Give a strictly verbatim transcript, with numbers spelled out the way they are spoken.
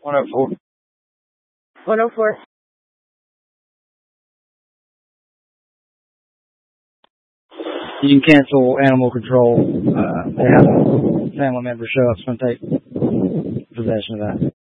one oh four. one oh four. You can cancel animal control. Uh, they have a family member show up, so take possession of that.